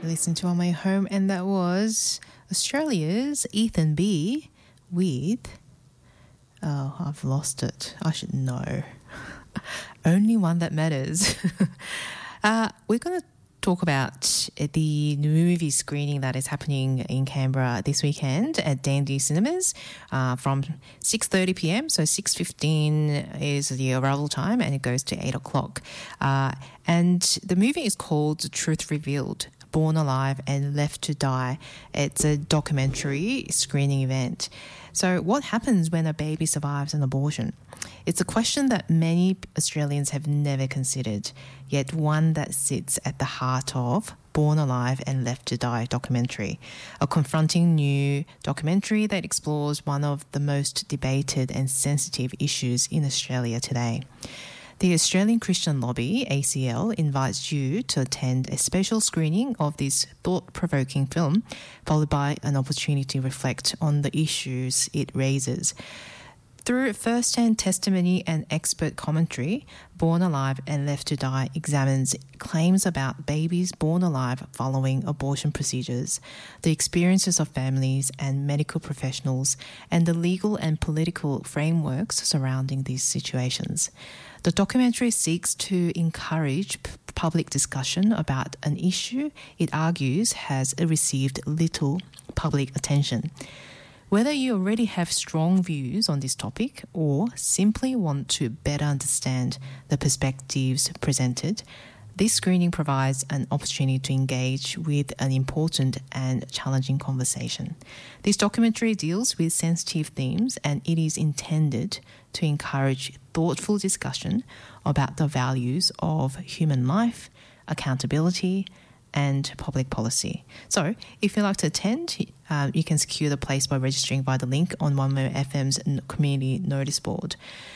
Listen to On My Home, and that was Australia's Ethan B with, oh, I've lost it. I should know. Only One That Matters. We're going to talk about the movie screening that is happening in Canberra this weekend at Dandy Cinemas from 6:30 p.m. So 6:15 is the arrival time, and it goes to 8 o'clock. And the movie is called Truth Revealed, Born Alive and Left to Die. It's a documentary screening event. So what happens when a baby survives an abortion? It's a question that many Australians have never considered, yet one that sits at the heart of Born Alive and Left to Die documentary, a confronting new documentary that explores one of the most debated and sensitive issues in Australia today. The Australian Christian Lobby, ACL, invites you to attend a special screening of this thought-provoking film, followed by an opportunity to reflect on the issues it raises. Through first-hand testimony and expert commentary, Born Alive and Left to Die examines claims about babies born alive following abortion procedures, the experiences of families and medical professionals, and the legal and political frameworks surrounding these situations. The documentary seeks to encourage public discussion about an issue it argues has received little public attention. Whether you already have strong views on this topic or simply want to better understand the perspectives presented, this screening provides an opportunity to engage with an important and challenging conversation. This documentary deals with sensitive themes, and it is intended to encourage thoughtful discussion about the values of human life, accountability, and public policy. So, if you'd like to attend, you can secure the place by registering via the link on One More FM's community notice board.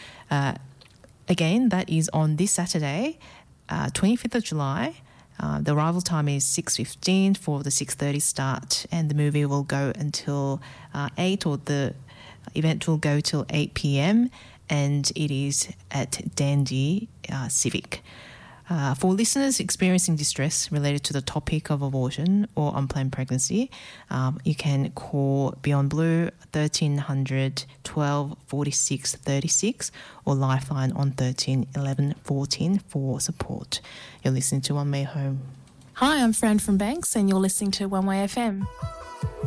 Again, that is on this Saturday, 25th of July. The arrival time is 6:15 for the 6:30 start, and the movie will go until 8, or the event will go till 8 p.m, and it is at Dandy Civic. For listeners experiencing distress related to the topic of abortion or unplanned pregnancy, you can call Beyond Blue 1300 12 46 36 or Lifeline on 13 11 14 for support. You're listening to One Way Home. Hi, I'm Fran from Banks, and you're listening to One Way FM.